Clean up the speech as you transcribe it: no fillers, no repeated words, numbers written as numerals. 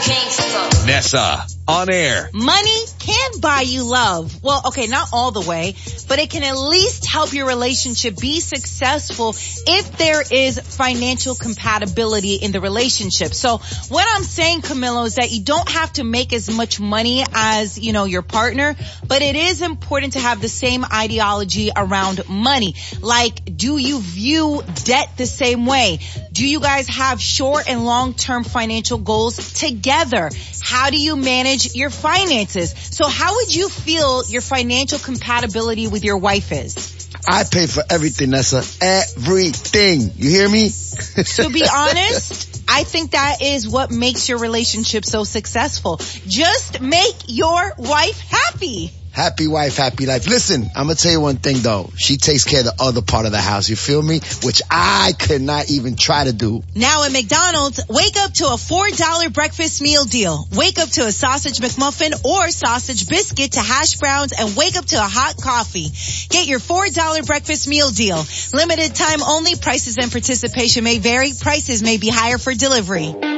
Nessa, on air. Money can buy you love. Well, okay, not all the way, but it can at least help your relationship be successful if there is financial compatibility in the relationship. So what I'm saying, Camilo, is that you don't have to make as much money as, your partner, but it is important to have the same ideology around money. Like, do you view debt the same way? Do you guys have short and long-term financial goals together? How do you manage your finances? So how would you feel your financial compatibility with your wife is? I pay for everything, Nessa. Everything. You hear me? To be honest, I think that is what makes your relationship so successful. Just make your wife happy. Happy wife, happy life. Listen, I'm going to tell you one thing, though. She takes care of the other part of the house, you feel me? Which I could not even try to do. Now at McDonald's, wake up to a $4 breakfast meal deal. Wake up to a sausage McMuffin or sausage biscuit to hash browns and wake up to a hot coffee. Get your $4 breakfast meal deal. Limited time only. Prices and participation may vary. Prices may be higher for delivery.